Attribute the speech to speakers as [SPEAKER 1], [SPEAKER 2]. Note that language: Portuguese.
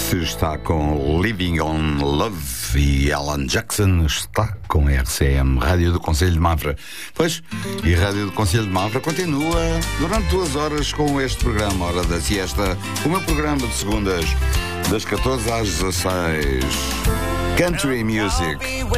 [SPEAKER 1] está com Living on Love e Alan Jackson está com a RCM, Rádio do Conselho de Mafra. Pois, e a Rádio do Conselho de Mafra continua durante 2 horas com este programa, Hora da Siesta, o meu programa de segundas, das 14 às 16. Country Music.